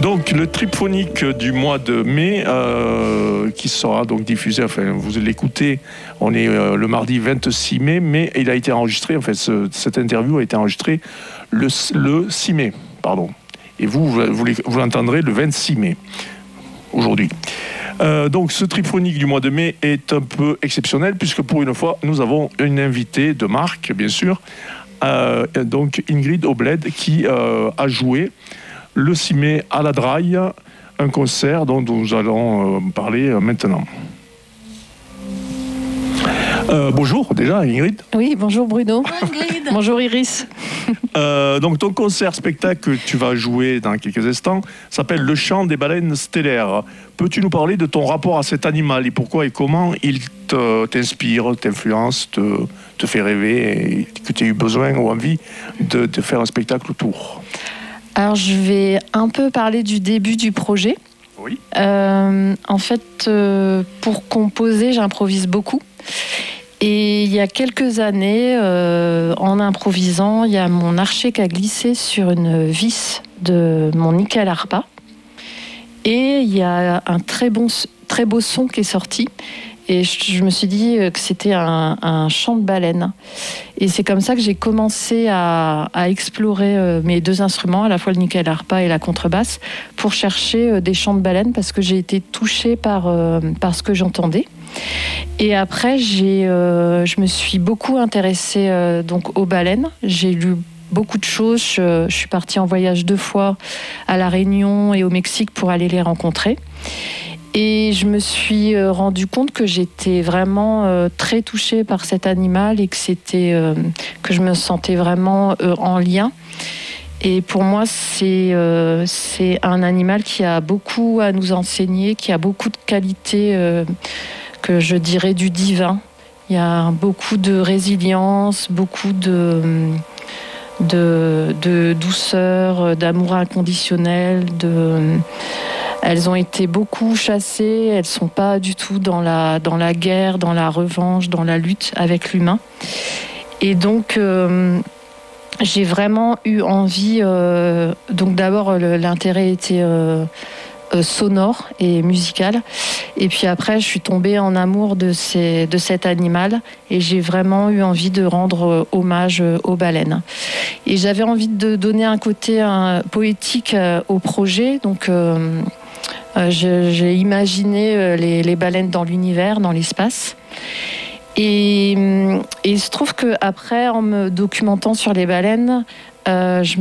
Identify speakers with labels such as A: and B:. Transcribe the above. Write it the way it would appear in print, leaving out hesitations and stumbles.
A: Donc le Triphonique du mois de mai qui sera donc diffusé, enfin vous l'écoutez, on est le mardi 26 mai, mais il a été enregistré, en fait cette interview a été enregistrée le 6 mai, pardon. Et vous l'entendrez le 26 mai, aujourd'hui. Donc ce Triphonique du mois de mai est un peu exceptionnel puisque pour une fois nous avons une invitée de marque, bien sûr, donc Ingrid Obled qui a joué le 6 mai à la Draille, un concert dont nous allons parler maintenant. Bonjour déjà Ingrid.
B: Oui, bonjour Bruno.
C: Ingrid.
B: Bonjour Iris.
A: Donc ton concert-spectacle que tu vas jouer dans quelques instants s'appelle Le Chant des baleines stellaires. Peux-tu nous parler de ton rapport à cet animal et pourquoi et comment il t'inspire, t'influence, te fait rêver et que tu as eu besoin ou envie de faire un spectacle autour?
B: Alors je vais un peu parler du début du projet.
A: Oui.
B: En fait, pour composer, j'improvise beaucoup. Et il y a quelques années, en improvisant, il y a mon archet qui a glissé sur une vis de mon nickel harpa. Et il y a un très beau son qui est sorti. Et je me suis dit que c'était un chant de baleine. Et c'est comme ça que j'ai commencé à explorer mes deux instruments, à la fois le nickel harpa et la contrebasse, pour chercher des chants de baleine, parce que j'ai été touchée par ce que j'entendais. Et après, je me suis beaucoup intéressée donc aux baleines. J'ai lu beaucoup de choses. Je suis partie en voyage 2 fois à La Réunion et au Mexique pour aller les rencontrer. Et je me suis rendu compte que j'étais vraiment très touchée par cet animal et que je me sentais vraiment en lien. Et pour moi, c'est un animal qui a beaucoup à nous enseigner, qui a beaucoup de qualités que je dirais du divin. Il y a beaucoup de résilience, beaucoup de douceur, d'amour inconditionnel, Elles ont été beaucoup chassées, elles ne sont pas du tout dans la guerre, dans la revanche, dans la lutte avec l'humain. Et donc, j'ai vraiment eu envie... donc d'abord, l'intérêt était sonore et musical. Et puis après, je suis tombée en amour de cet animal et j'ai vraiment eu envie de rendre hommage aux baleines. Et j'avais envie de donner un côté poétique au projet. Donc... j'ai imaginé les baleines dans l'univers, dans l'espace. Et il se trouve qu'après, en me documentant sur les baleines, je